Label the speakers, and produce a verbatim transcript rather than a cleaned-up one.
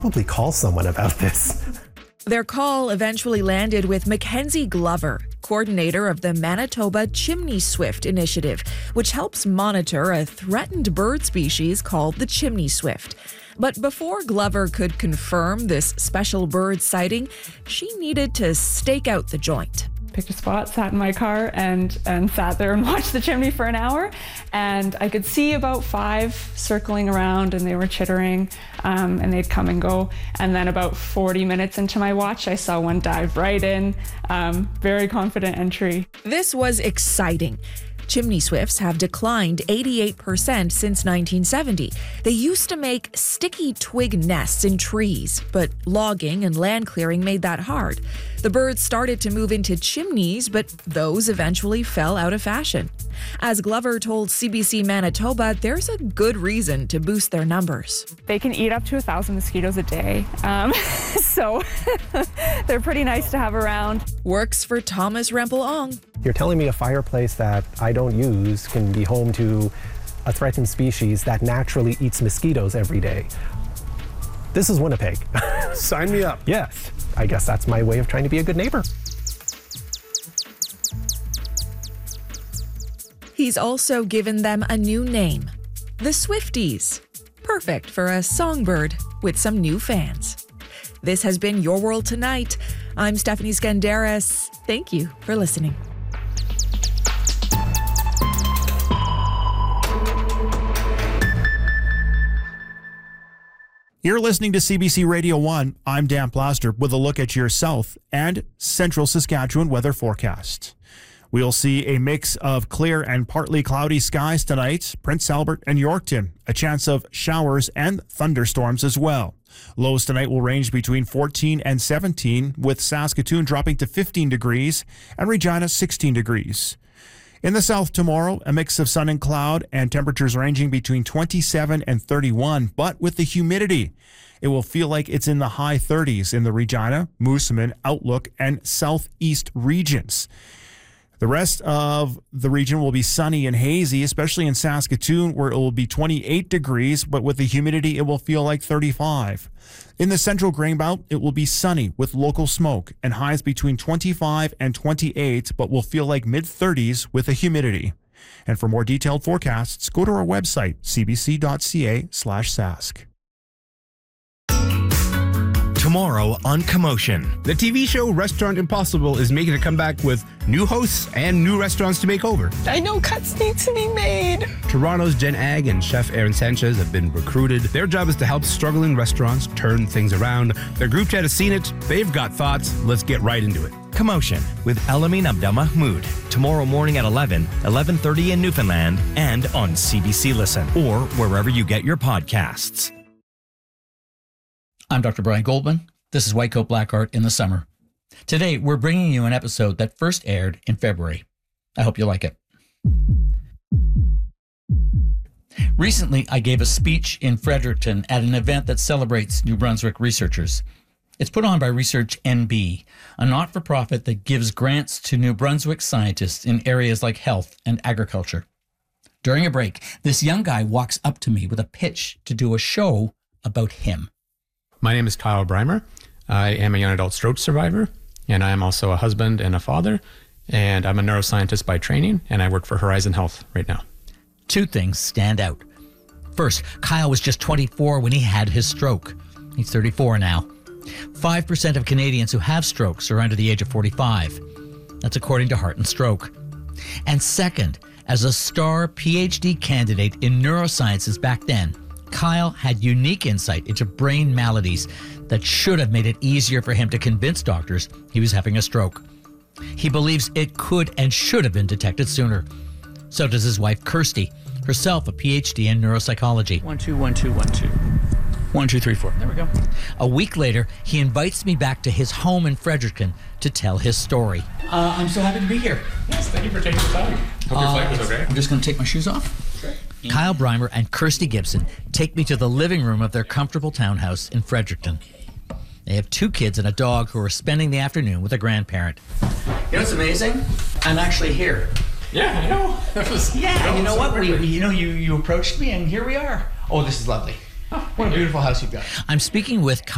Speaker 1: Probably call someone about this.
Speaker 2: Their call eventually landed with Mackenzie Glover, coordinator of the Manitoba Chimney Swift Initiative, which helps monitor a threatened bird species called the chimney swift. But before Glover could confirm this special bird sighting, she needed to stake out the joint.
Speaker 3: Picked a spot, sat in my car, and, and sat there and watched the chimney for an hour. And I could see about five circling around, and they were chittering, um, and they'd come and go. And then about forty minutes into my watch, I saw one dive right in. Um, very confident entry.
Speaker 2: This was exciting. Chimney swifts have declined eighty-eight percent since nineteen seventy. They used to make sticky twig nests in trees, but logging and land clearing made that hard. The birds started to move into chimneys, but those eventually fell out of fashion. As Glover told C B C Manitoba, there's a good reason to boost their numbers.
Speaker 3: They can eat up to a thousand mosquitoes a day, um, so they're pretty nice to have around.
Speaker 2: Works for Thomas Rempel-Ong.
Speaker 1: You're telling me a fireplace that I don't use can be home to a threatened species that naturally eats mosquitoes every day. This is Winnipeg.
Speaker 4: Sign me up.
Speaker 1: Yes, I guess that's my way of trying to be a good neighbor.
Speaker 2: He's also given them a new name, the Swifties. Perfect for a songbird with some new fans. This has been Your World Tonight. I'm Stephanie Skandaris. Thank you for listening.
Speaker 5: You're listening to C B C Radio one. I'm Dan Plaster with a look at your south and central Saskatchewan weather forecast. We'll see a mix of clear and partly cloudy skies tonight, Prince Albert and Yorkton. A chance of showers and thunderstorms as well. Lows tonight will range between fourteen and seventeen, with Saskatoon dropping to fifteen degrees and Regina sixteen degrees. In the south tomorrow, a mix of sun and cloud and temperatures ranging between twenty-seven and thirty-one, but with the humidity, it will feel like it's in the high thirties in the Regina, Moosomin, Outlook, and southeast regions. The rest of the region will be sunny and hazy, especially in Saskatoon, where it will be twenty-eight degrees, but with the humidity, it will feel like thirty-five. In the central grain belt, it will be sunny with local smoke and highs between twenty-five and twenty-eight, but will feel like mid-thirties with the humidity. And for more detailed forecasts, go to our website, c b c dot c a slash sask.
Speaker 6: Tomorrow on Commotion.
Speaker 4: The T V show Restaurant Impossible is making a comeback with new hosts and new restaurants to make over.
Speaker 7: I know cuts need to be made.
Speaker 4: Toronto's Jen Ag and Chef Aaron Sanchez have been recruited. Their job is to help struggling restaurants turn things around. Their group chat has seen it. They've got thoughts. Let's get right into it.
Speaker 6: Commotion with Elamin Abdelmahmoud. Tomorrow morning at eleven, eleven thirty in Newfoundland and on C B C Listen or wherever you get your podcasts.
Speaker 8: I'm Doctor Brian Goldman. This is White Coat Black Art in the Summer. Today, we're bringing you an episode that first aired in February. I hope you like it. Recently, I gave a speech in Fredericton at an event that celebrates New Brunswick researchers. It's put on by Research N B, a not-for-profit that gives grants to New Brunswick scientists in areas like health and agriculture. During a break, this young guy walks up to me with a pitch to do a show about him.
Speaker 9: My name is Kyle Breimer. I am a young adult stroke survivor, and I am also a husband and a father, and I'm a neuroscientist by training, and I work for Horizon Health right now.
Speaker 8: Two things stand out. First, Kyle was just twenty-four when he had his stroke. He's thirty-four now. five percent of Canadians who have strokes are under the age of forty-five. That's according to Heart and Stroke. And second, as a star P H D candidate in neurosciences back then, Kyle had unique insight into brain maladies that should have made it easier for him to convince doctors he was having a stroke. He believes it could and should have been detected sooner. So does his wife, Kirsty, herself a P H D in neuropsychology.
Speaker 10: One, two, one, two, one, two. One, two, three, four.
Speaker 8: There we go. A week later, he invites me back to his home in Fredericton to tell his story. Uh, I'm so happy to be here.
Speaker 9: Yes, thank you for taking the time. Hope
Speaker 8: uh,
Speaker 9: your flight was okay.
Speaker 8: I'm just going to take my shoes off.
Speaker 9: Sure.
Speaker 8: Kyle Breimer and Kirsty Gibson take me to the living room of their comfortable townhouse in Fredericton. They have two kids and a dog who are spending the afternoon with a grandparent. You know what's amazing? I'm actually here.
Speaker 9: Yeah, I know. That was,
Speaker 8: yeah,
Speaker 9: that
Speaker 8: you know
Speaker 9: so
Speaker 8: what? We,
Speaker 9: quickly.
Speaker 8: you know, you, you approached me and here we are. Oh, this is lovely. Oh, what a beautiful house you've got. I'm speaking with Kyle